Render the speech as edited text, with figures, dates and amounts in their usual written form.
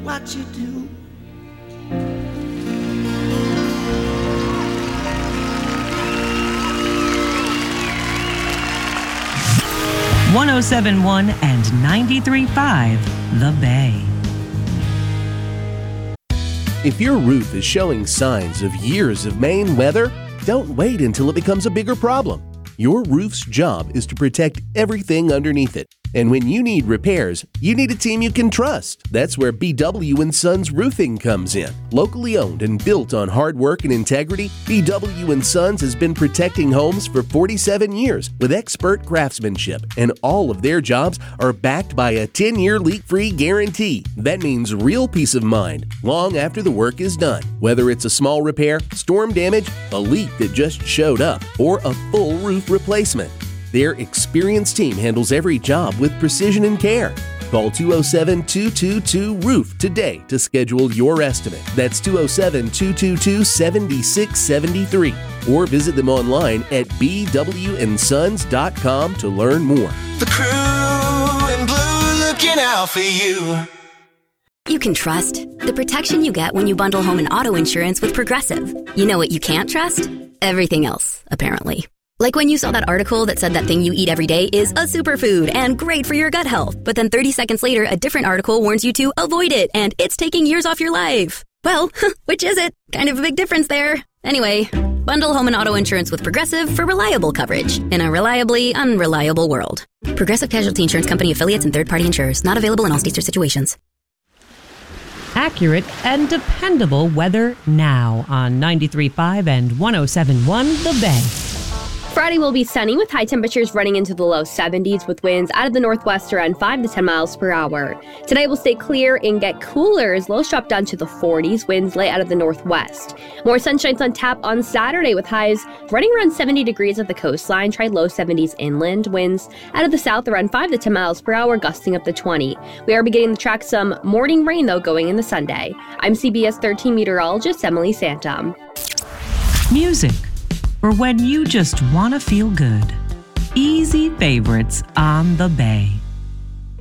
what you do. .107.1 and 93.5 The Bay. If your roof is showing signs of years of Maine weather, don't wait until it becomes a bigger problem. Your roof's job is to protect everything underneath it. And when you need repairs, you need a team you can trust. That's where BW & Sons Roofing comes in. Locally owned and built on hard work and integrity, BW & Sons has been protecting homes for 47 years with expert craftsmanship, and all of their jobs are backed by a 10-year leak-free guarantee. That means real peace of mind long after the work is done. Whether it's a small repair, storm damage, a leak that just showed up, or a full roof replacement, their experienced team handles every job with precision and care. Call 207-222-ROOF today to schedule your estimate. That's 207-222-7673. Or visit them online at bwnsons.com to learn more. The crew in blue looking out for you. You can trust the protection you get when you bundle home and auto insurance with Progressive. You know what you can't trust? Everything else, apparently. Like when you saw that article that said that thing you eat every day is a superfood and great for your gut health, but then 30 seconds later, a different article warns you to avoid it and it's taking years off your life. Well, which is it? Kind of a big difference there. Anyway, bundle home and auto insurance with Progressive for reliable coverage in a reliably unreliable world. Progressive Casualty Insurance Company affiliates and third-party insurers. Not available in all states or situations. Accurate and dependable weather now on 93.5 and 107.1 The Bay. Friday will be sunny with high temperatures running into the low 70s with winds out of the northwest around 5 to 10 miles per hour. Today will stay clear and get cooler as lows drop down to the 40s, winds lay out of the northwest. More sunshine's on tap on Saturday with highs running around 70 degrees at the coastline, try low 70s inland, winds out of the south around 5 to 10 miles per hour, gusting up to 20. We are beginning to track some morning rain though going into Sunday. I'm CBS 13 meteorologist Emily Santom. Music for when you just want to feel good. Easy favorites on The Bay.